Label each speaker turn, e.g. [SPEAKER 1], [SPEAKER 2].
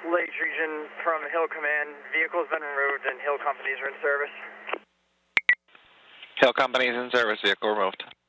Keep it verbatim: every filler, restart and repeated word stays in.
[SPEAKER 1] Lakes region from Hill Command. Vehicle's been removed and Hill companies are in service.
[SPEAKER 2] Hill companies in service, vehicle removed.